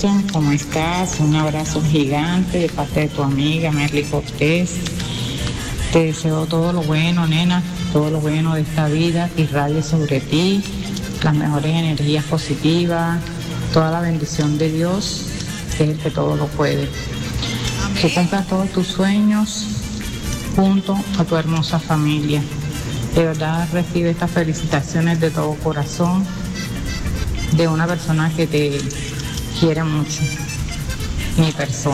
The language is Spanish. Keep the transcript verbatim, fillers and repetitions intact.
corazón, ¿cómo estás? Un abrazo gigante de parte de tu amiga Merly Cortés. Te deseo todo lo bueno, nena, todo lo bueno de esta vida, que irradie sobre ti, las mejores energías positivas, toda la bendición de Dios, que es el que todo lo puede. Que cumplas todos tus sueños junto a tu hermosa familia. De verdad recibe estas felicitaciones de todo corazón de una persona que te quiere mucho, mi persona.